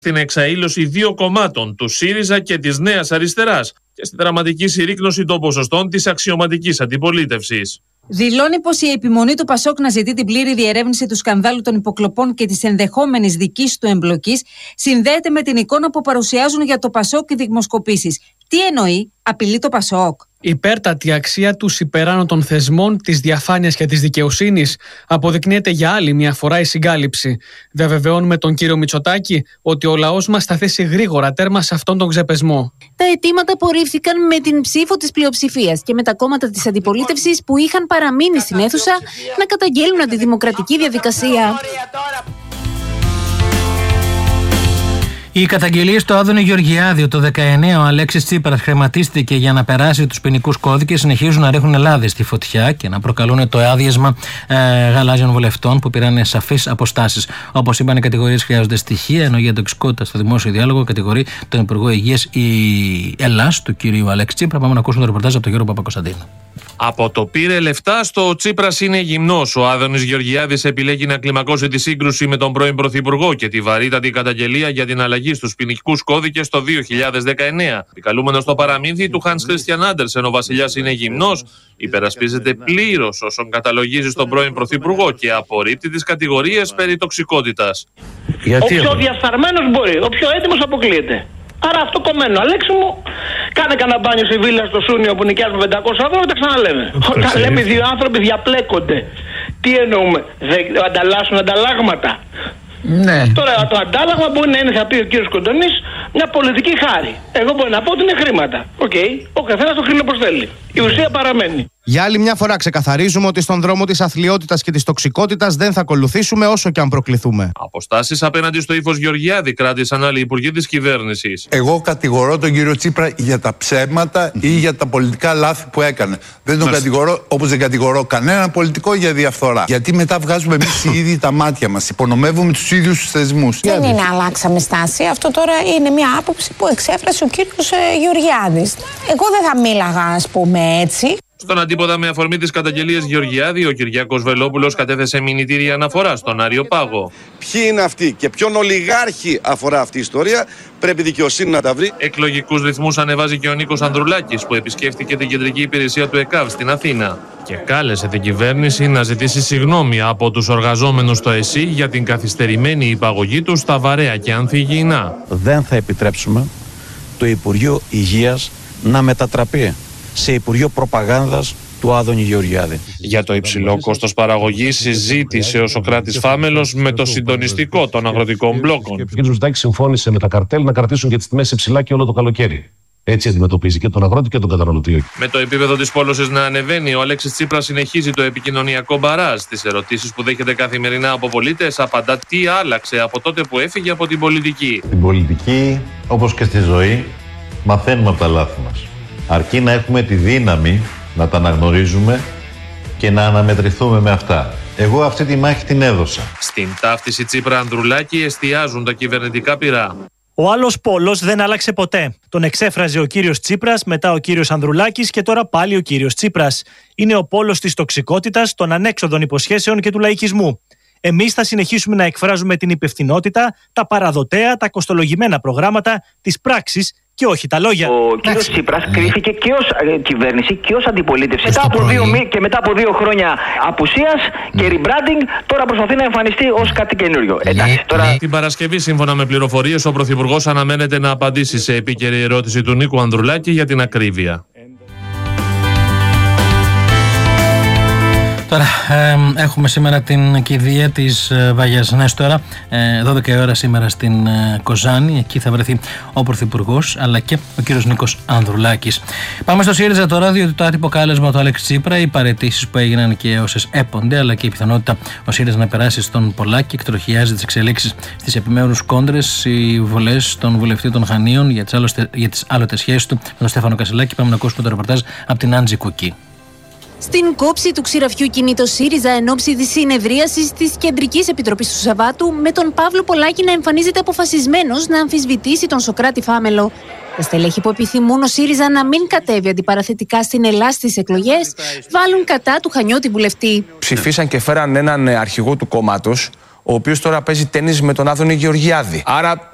Στην εξαήλωση δύο κομμάτων, του ΣΥΡΙΖΑ και της Νέας Αριστεράς, και στη δραματική συρρίκνωση των ποσοστών της αξιωματικής αντιπολίτευσης. Δηλώνει πως η επιμονή του Πασόκ να ζητεί την πλήρη διερεύνηση του σκανδάλου των υποκλοπών και της ενδεχόμενης δικής του εμπλοκής συνδέεται με την εικόνα που παρουσιάζουν για το Πασόκ οι δημοσκοπήσεις. Τι εννοεί, απειλεί το Πασόκ? Υπέρτατη αξία τους υπεράνω των θεσμών, της διαφάνειας και της δικαιοσύνης, αποδεικνύεται για άλλη μια φορά η συγκάλυψη. Διαβεβαιώνουμε τον κύριο Μητσοτάκη ότι ο λαός μας θα θέσει γρήγορα τέρμα σε αυτόν τον ξεπεσμό. Τα αιτήματα απορρίφθηκαν με την ψήφο της πλειοψηφίας και με τα κόμματα της αντιπολίτευσης που είχαν παραμείνει στην αίθουσα να καταγγέλνουν αντιδημοκρατική διαδικασία. Οι καταγγελίες του Άδωνη Γεωργιάδη το 19 ο Αλέξης Τσίπρας χρηματίστηκε για να περάσει τους ποινικούς κώδικες συνεχίζουν να ρίχνουν λάδες στη φωτιά και να προκαλούν το άδειασμα γαλάζιων βουλευτών που πήραν σαφείς αποστάσεις. Όπως είπαν, οι κατηγορίες χρειάζονται στοιχεία, ενώ για τοξικότητα στο δημόσιο διάλογο κατηγορεί τον Υπουργό Υγείας η Ελλάς του κυρίου Αλέξη Τσίπρα. Πάμε να ακούσουμε το ρεπορτάζ από τον Γιώργο Παπακοσταντίνο. Από το πήρε λεφτά στο ο Τσίπρας είναι γυμνός. Ο Άδωνης Γεωργιάδης επιλέγει να κλιμακώσει τη σύγκρουση με τον πρώην Πρωθυπουργό και τη βαρύτατη καταγγελία για την αλλαγή στους ποινικούς κώδικες το 2019. Επικαλούμενος στο παραμύθι του Hans Christian Andersen, ο βασιλιάς είναι γυμνός, υπερασπίζεται πλήρως όσων καταλογίζει στον πρώην Πρωθυπουργό και απορρίπτει τις κατηγορίες περί τοξικότητας. Ο πιο διεφθαρμένος μπορεί, ο πιο έτοιμος αποκλείεται. Άρα αυτό κομμένο. Αλέξη μου, κάνε κανένα μπάνιο στη βίλα στο Σούνιο που νοικιάζουμε 500 ευρώ, τα ξαναλέμε. Όταν λέμε δύο άνθρωποι διαπλέκονται, τι εννοούμε? Ανταλλάσσουν ανταλλάγματα. Ναι. Τώρα το αντάλλαγμα μπορεί να είναι, θα πει ο κύριος Κοντονής, μια πολιτική χάρη. Εγώ μπορώ να πω ότι είναι χρήματα. Οκ, ο καθένας το χρήμα όπως θέλει. Η ουσία παραμένει. Για άλλη μια φορά ξεκαθαρίζουμε ότι στον δρόμο της αθλιότητας και της τοξικότητας δεν θα ακολουθήσουμε όσο και αν προκληθούμε. Αποστάσεις απέναντι στο ύφος Γεωργιάδη κράτησαν άλλοι υπουργοί της κυβέρνησης. Εγώ κατηγορώ τον κύριο Τσίπρα για τα ψέματα ή για τα πολιτικά λάθη που έκανε. Δεν τον κατηγορώ, όπως δεν κατηγορώ κανέναν πολιτικό για διαφθορά. Γιατί μετά βγάζουμε εμείς οι ίδιοι τα μάτια μας. Υπονομεύουμε τους ίδιους τους θεσμούς. Δεν είναι αλλάξαμε στάση. Αυτό τώρα είναι μια άποψη που εξέφρασε ο κύριος Γεωργιάδης. Εγώ δεν θα μίλαγα, ας πούμε, έτσι. Στον αντίποδα, με αφορμή τις καταγγελίες Γεωργιάδη, ο Κυριάκος Βελόπουλος κατέθεσε μηνυτήρια αναφορά στον Άριο Πάγο. Ποιοι είναι αυτοί και ποιον ολιγάρχη αφορά αυτή η ιστορία, πρέπει η δικαιοσύνη να τα βρει. Εκλογικούς ρυθμούς ανεβάζει και ο Νίκος Ανδρουλάκης, που επισκέφθηκε την κεντρική υπηρεσία του ΕΚΑΒ στην Αθήνα και κάλεσε την κυβέρνηση να ζητήσει συγγνώμη από τους εργαζόμενους στο ΕΣΥ για την καθυστερημένη υπαγωγή τους στα βαρέα και ανθυγιεινά. Δεν θα επιτρέψουμε το Υπουργείο Υγείας να μετατραπεί σε Υπουργείο Προπαγάνδας του Άδωνη Γεωργιάδη. Για το υψηλό κόστος παραγωγής συζήτησε ο Σωκράτης Φάμελος με το συντονιστικό των αγροτικών μπλόκων. Ο κ. Μητσοτάκης συμφώνησε με τα καρτέλ να κρατήσουν και τις τιμές υψηλά και όλο το καλοκαίρι. Έτσι αντιμετωπίζει και τον αγρότη και τον καταναλωτή. Με το επίπεδο της πώλωσης να ανεβαίνει, ο Αλέξης Τσίπρας συνεχίζει το επικοινωνιακό μπαράζ. Στις ερωτήσεις που δέχεται καθημερινά από πολίτες, απαντά τι άλλαξε από τότε που έφυγε από την πολιτική. Στην πολιτική, όπως και στη ζωή, μαθαίνουμε από τα λάθη μας. Αρκεί να έχουμε τη δύναμη να τα αναγνωρίζουμε και να αναμετρηθούμε με αυτά. Εγώ αυτή τη μάχη την έδωσα. Στην ταύτιση Τσίπρα-Ανδρουλάκη εστιάζουν τα κυβερνητικά πυρά. Ο άλλος πόλος δεν άλλαξε ποτέ. Τον εξέφραζε ο κύριος Τσίπρας, μετά ο κύριος Ανδρουλάκης και τώρα πάλι ο κύριος Τσίπρας. Είναι ο πόλος της τοξικότητας, των ανέξοδων υποσχέσεων και του λαϊκισμού. Εμείς θα συνεχίσουμε να εκφράζουμε την υπευθυνότητα, τα παραδοτέα, τα κοστολογημένα προγράμματα, τις πράξεις και όχι τα λόγια. Ο κύριος Τσίπρας κρίθηκε και ως κυβέρνηση και ως αντιπολίτευση. Μετά από 2 χρόνια απουσίας και rebranding, τώρα προσπαθεί να εμφανιστεί ως κάτι καινούριο. Την Παρασκευή, σύμφωνα με πληροφορίες, ο Πρωθυπουργός αναμένεται να απαντήσει σε επίκαιρη ερώτηση του Νίκου Ανδρουλάκη για την ακρίβεια. Τώρα έχουμε σήμερα την κηδεία της Βαγιάς Νέστορα, 12 η ώρα σήμερα στην Κοζάνη. Εκεί θα βρεθεί ο Πρωθυπουργός αλλά και ο κύριος Νίκος Ανδρουλάκης. Πάμε στο ΣΥΡΙΖΑ τώρα, διότι το άτυπο κάλεσμα του Αλέξη Τσίπρα, οι παραιτήσεις που έγιναν και όσες έπονται, αλλά και η πιθανότητα ο ΣΥΡΙΖΑ να περάσει στον Πολάκη, εκτροχιάζει τις εξελίξεις στις επιμέρους κόντρες, οι βολές των βουλευτή των Χανίων για τις άλλοτες σχέσεις του με τον Στέφανο Κασελάκη. Πάμε να ακούσουμε το ρεπορτάζ από την Άντζη Κουκή. Στην κόψη του ξηραφιού κινεί το ΣΥΡΙΖΑ εν ώψη της συνεδρίασης της Κεντρικής Επιτροπής του Σαββάτου, με τον Παύλο Πολάκη να εμφανίζεται αποφασισμένος να αμφισβητήσει τον Σωκράτη Φάμελο. Τα στελέχη που επιθυμούν ο ΣΥΡΙΖΑ να μην κατέβει αντιπαραθετικά στην Ελλάδα στις εκλογές, βάλουν κατά του Χανιώτη βουλευτή. Ψηφίσαν και φέραν έναν αρχηγό του κόμματος, ο οποίος τώρα παίζει τένις με τον Άδωνη Γεωργιάδη. Άρα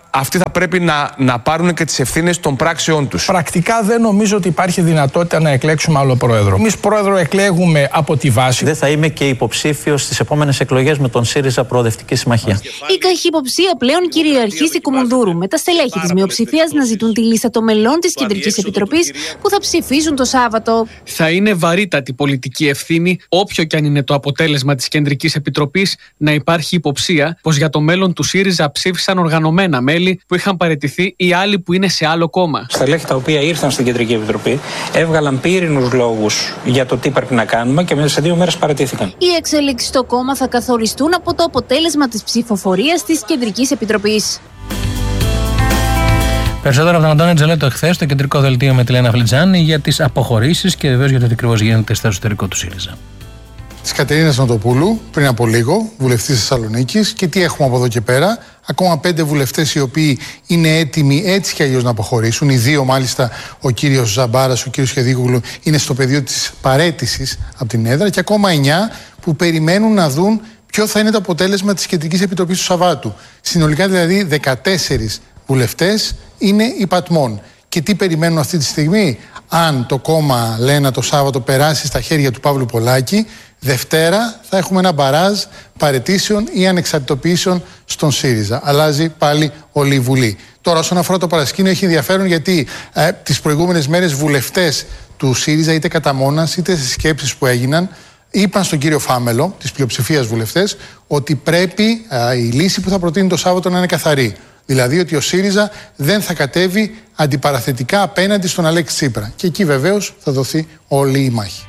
αυτοί θα πρέπει να πάρουν και τις ευθύνες των πράξεών τους. Πρακτικά δεν νομίζω ότι υπάρχει δυνατότητα να εκλέξουμε άλλο πρόεδρο. Εμείς πρόεδρο εκλέγουμε από τη βάση. Δεν θα είμαι και υποψήφιος στις επόμενες εκλογές με τον ΣΥΡΙΖΑ Προοδευτική Συμμαχία. Η καχυποψία πλέον κυριαρχεί στη Κουμουνδούρου, με τα στελέχη της μειοψηφίας να ζητούν τη λίστα των μελών της Κεντρικής Επιτροπής που θα ψηφίζουν το Σάββατο. Θα είναι βαρύτατη πολιτική ευθύνη, όποιο και αν είναι το αποτέλεσμα της Κεντρικής Επιτροπής, να υπάρχει υποψία πως για το μέλλον του ΣΥΡΙΖΑ ψήφισαν οργανωμένα μέλη που είχαν παραιτηθεί ή άλλοι που είναι σε άλλο κόμμα. Στελέχη τα οποία ήρθαν στην Κεντρική Επιτροπή έβγαλαν πύρινους λόγους για το τι πρέπει να κάνουμε και μέσα σε 2 μέρες παραιτήθηκαν. Οι εξελίξεις στο κόμμα θα καθοριστούν από το αποτέλεσμα της ψηφοφορίας της Κεντρικής Επιτροπής. Περισσότερο από τον Αντώνη Τζελέτο εχθές στο κεντρικό δελτίο με τη Λένα Φλιτζάνη για τις αποχωρήσεις και βεβαίως για το τι ακριβώς γίνεται στο εσωτερικό του ΣΥΡΙΖΑ. Της Κατερίνας Νοτοπούλου πριν από λίγο, βουλευτής της Θεσσαλονίκης, και τι έχουμε από εδώ και πέρα. Ακόμα 5 βουλευτές οι οποίοι είναι έτοιμοι έτσι κι αλλιώς να αποχωρήσουν. Οι 2 μάλιστα, ο κύριος Ζαμπάρας, ο κύριος Χεδίκογλου, είναι στο πεδίο της παραίτησης από την έδρα, και ακόμα 9 που περιμένουν να δουν ποιο θα είναι το αποτέλεσμα της Κεντρικής Επιτροπής του Σαββάτου. Συνολικά δηλαδή 14 βουλευτές είναι υπατμών. Και τι περιμένουν αυτή τη στιγμή? Αν το κόμμα, λένε, το Σάββατο περάσει στα χέρια του Παύλου Πολάκη, Δευτέρα θα έχουμε ένα μπαράζ παραιτήσεων ή ανεξαρτητοποιήσεων στον ΣΥΡΙΖΑ. Αλλάζει πάλι όλη η Βουλή. Τώρα, όσον αφορά το παρασκήνιο, έχει ενδιαφέρον γιατί τις προηγούμενες μέρες βουλευτές του ΣΥΡΙΖΑ, είτε κατά μόνας είτε στις σκέψεις που έγιναν, είπαν στον κύριο Φάμελο, της πλειοψηφίας βουλευτές, ότι πρέπει η λύση που θα προτείνει το Σάββατο να είναι καθαρή. Δηλαδή ότι ο ΣΥΡΙΖΑ δεν θα κατέβει αντιπαραθετικά απέναντι στον Αλέξη Τσίπρα. Και εκεί βεβαίως θα δοθεί όλη η μάχη.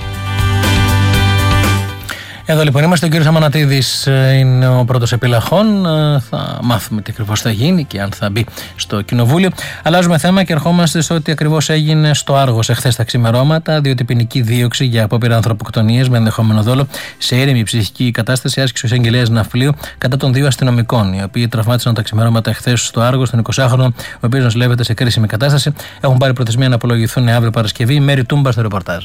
Εδώ λοιπόν είμαστε. Ο κύριος Αμανατίδης είναι ο πρώτος επιλαχών. Θα μάθουμε τι ακριβώς θα γίνει και αν θα μπει στο κοινοβούλιο. Αλλάζουμε θέμα και ερχόμαστε σε ό,τι ακριβώς έγινε στο Άργος εχθές τα ξημερώματα, διότι ποινική δίωξη για απόπειρα ανθρωποκτονίας με ενδεχόμενο δόλο σε ήρεμη ψυχική κατάσταση άσκησε ο εισαγγελέας Ναυπλίου κατά των 2 αστυνομικών, οι οποίοι τραυμάτισαν τα ξημερώματα εχθές στο Άργος, τον 20χρονο, ο οποίος νοσηλεύεται σε κρίσιμη κατάσταση. Έχουν πάρει προθεσμία να απολογηθούν αύριο Παρασκευή. Μέρη Τούμπα στο ρεπορτάζ.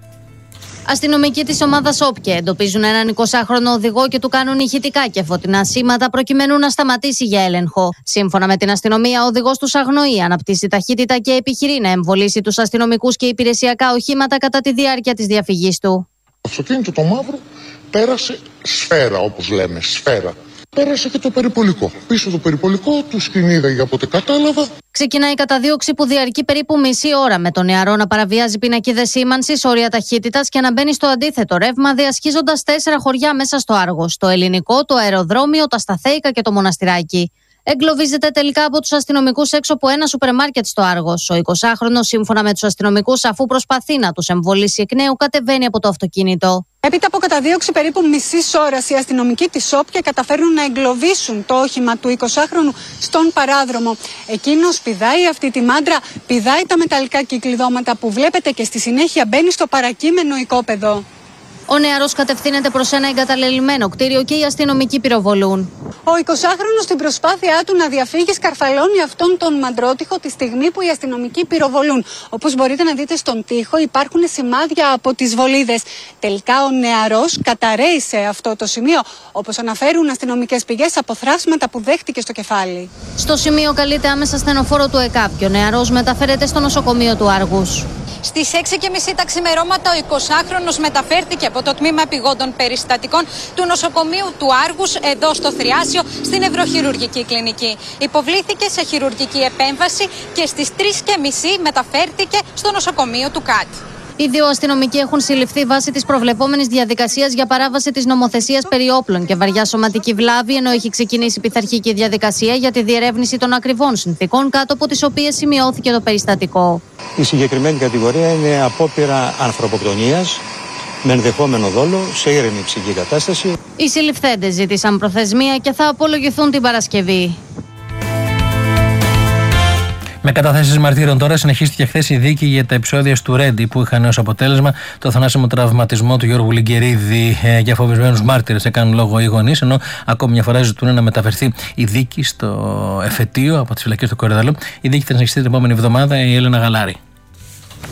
Αστυνομικοί της ομάδας Όπια εντοπίζουν έναν 20χρονο οδηγό και του κάνουν ηχητικά και φωτεινά σήματα προκειμένου να σταματήσει για έλεγχο. Σύμφωνα με την αστυνομία, ο οδηγός τους αγνοεί, αναπτύσσει ταχύτητα και επιχειρεί να εμβολήσει τους αστυνομικούς και υπηρεσιακά οχήματα κατά τη διάρκεια της διαφυγής του. Το αυτοκίνητο το μαύρο πέρασε σφαίρα, όπως λέμε, σφαίρα. Πέρασε και το περιπολικό. Πίσω το περιπολικό του την είδα για πότε κατάλαβα. Ξεκινάει η καταδίωξη που διαρκεί περίπου μισή ώρα, με τον νεαρό να παραβιάζει πινακίδες σήμανσης, όρια ταχύτητας και να μπαίνει στο αντίθετο ρεύμα, διασχίζοντας 4 χωριά μέσα στο Άργος: το Ελληνικό, το Αεροδρόμιο, τα Σταθέικα και το Μοναστηράκι. Εγκλωβίζεται τελικά από τους αστυνομικούς έξω από ένα σούπερ μάρκετ στο Άργος. Ο 20χρονος, σύμφωνα με τους αστυνομικούς, αφού προσπαθεί να τους εμβολήσει εκ νέου, κατεβαίνει από το αυτοκίνητο. Έπειτα από καταδίωξη περίπου μισής ώρας, οι αστυνομικοί της Όπια καταφέρνουν να εγκλωβίσουν το όχημα του 20χρονου στον παράδρομο. Εκείνος πηδάει αυτή τη μάντρα, πηδάει τα μεταλλικά κυκλειδώματα που βλέπετε και στη συνέχεια μπαίνει στο παρακείμενο οικόπεδο. Ο νεαρός κατευθύνεται προς ένα εγκαταλελειμμένο κτίριο και οι αστυνομικοί πυροβολούν. Ο 20χρονος στην προσπάθειά του να διαφύγει σκαρφαλώνει αυτόν τον μαντρότυχο τη στιγμή που οι αστυνομικοί πυροβολούν. Όπως μπορείτε να δείτε στον τοίχο, υπάρχουν σημάδια από τις βολίδες. Τελικά ο νεαρός καταραίει σε αυτό το σημείο, όπως αναφέρουν αστυνομικές πηγές, από θράσματα που δέχτηκε στο κεφάλι. Στο σημείο καλείται άμεσα στενοφόρο του ΕΚΑΠ και ο νεαρός μεταφέρεται στο νοσοκομείο του Άργους. Στις 6:30 τα ξημερώματα ο 20χρονος μεταφέρθηκε από το τμήμα επιγόντων περιστατικών του νοσοκομείου του Άργους εδώ στο Θριάσιο στην Ευρωχειρουργική Κλινική. Υποβλήθηκε σε χειρουργική επέμβαση και στις 3:30 μεταφέρθηκε στο νοσοκομείο του ΚΑΤ. Οι 2 αστυνομικοί έχουν συλληφθεί βάσει της προβλεπόμενης διαδικασίας για παράβαση της νομοθεσίας περί όπλων και βαριά σωματική βλάβη, ενώ έχει ξεκινήσει πειθαρχική διαδικασία για τη διερεύνηση των ακριβών συνθήκων κάτω από τις οποίες σημειώθηκε το περιστατικό. Η συγκεκριμένη κατηγορία είναι απόπειρα ανθρωποκτονίας με ενδεχόμενο δόλο σε ήρεμη ψυχική κατάσταση. Οι συλληφθέντες ζήτησαν προθεσμία και θα απολογηθούν την Παρασκευή. Με καταθέσεις μαρτύρων τώρα, συνεχίστηκε χθες η δίκη για τα επεισόδια του Ρέντι που είχαν ως αποτέλεσμα το θανάσιμο τραυματισμό του Γιώργου Λιγκερίδη. Για φοβισμένους μάρτυρες έκαναν λόγο οι γονείς, ενώ ακόμη μια φορά ζητούν να μεταφερθεί η δίκη στο εφετείο από τις φυλακές του Κορυδαλού. Η δίκη θα συνεχιστεί την επόμενη εβδομάδα. Η Έλενα Γαλάρη.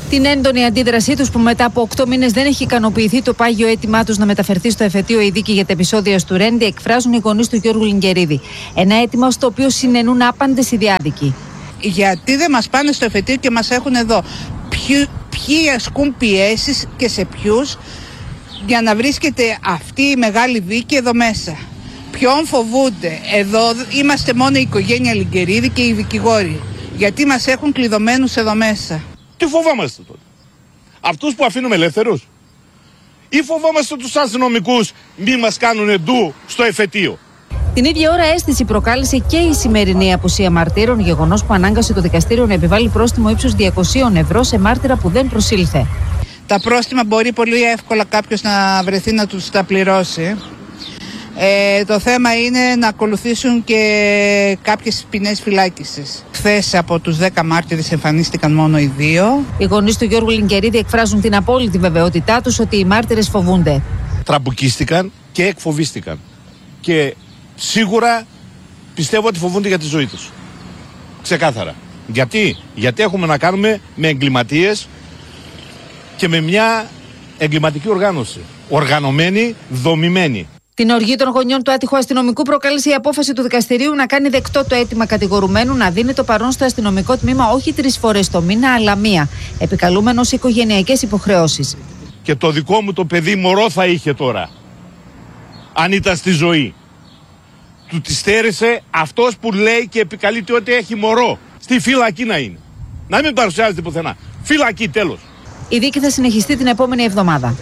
Την έντονη αντίδρασή τους που μετά από 8 μήνες δεν έχει ικανοποιηθεί το πάγιο αίτημά τους να μεταφερθεί στο εφετείο η δίκη για τα επεισόδια στο Ρέντι εκφράζουν οι γονείς του Γιώργου Λιγκερίδη. Ένα αίτημα στο οποίο συνενούν άπαντες οι διάδικοι. Γιατί δεν μας πάνε στο εφετείο και μας έχουν εδώ? Ποιοι ασκούν πιέσεις και σε ποιους για να βρίσκεται αυτή η μεγάλη δίκη εδώ μέσα? Ποιον φοβούνται? Εδώ είμαστε μόνο η οικογένεια Λιγκερίδη και οι δικηγόροι. Γιατί μας έχουν κλειδωμένους εδώ μέσα? Τι φοβόμαστε τότε? Αυτούς που αφήνουμε ελεύθερους? Ή φοβόμαστε τους αστυνομικούς μη μας κάνουν ντου στο εφετείο? Την ίδια ώρα αίσθηση προκάλεσε και η σημερινή απουσία μαρτύρων, γεγονός που ανάγκασε το δικαστήριο να επιβάλλει πρόστιμο ύψους 200 ευρώ σε μάρτυρα που δεν προσήλθε. Τα πρόστιμα μπορεί πολύ εύκολα κάποιος να βρεθεί να τους τα πληρώσει. Το θέμα είναι να ακολουθήσουν και κάποιες ποινές φυλάκισης. Χθες από τους 10 μάρτυρες εμφανίστηκαν μόνο οι 2. Οι γονείς του Γιώργου Λιγκερίδη εκφράζουν την απόλυτη βεβαιότητά τους ότι οι μάρτυρες φοβούνται. Τραμπουκίστηκαν και εκφοβίστηκαν. Και σίγουρα πιστεύω ότι φοβούνται για τη ζωή τους. Ξεκάθαρα. Γιατί έχουμε να κάνουμε με εγκληματίες και με μια εγκληματική οργάνωση. Οργανωμένη, δομημένη. Την οργή των γονιών του άτυχου αστυνομικού προκάλεσε η απόφαση του δικαστηρίου να κάνει δεκτό το αίτημα κατηγορουμένου να δίνει το παρόν στο αστυνομικό τμήμα όχι 3 φορές το μήνα, αλλά 1, επικαλούμενο σε οικογενειακές υποχρεώσεις. Και το δικό μου το παιδί μωρό θα είχε τώρα, αν ήταν στη ζωή. Του τη στέρισε αυτός που λέει και επικαλείται ότι έχει μωρό. Στη φυλακή να είναι. Να μην παρουσιάζεται πουθενά. Φυλακή, τέλος. Η δίκη θα συνεχιστεί την επόμενη εβδομάδα.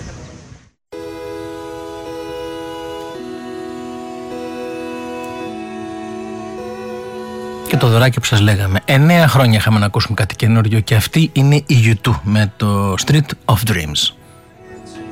Και το δωράκι που σας λέγαμε. 9 χρόνια είχαμε να ακούσουμε κάτι καινούριο και αυτή είναι η U2 με το Street of Dreams.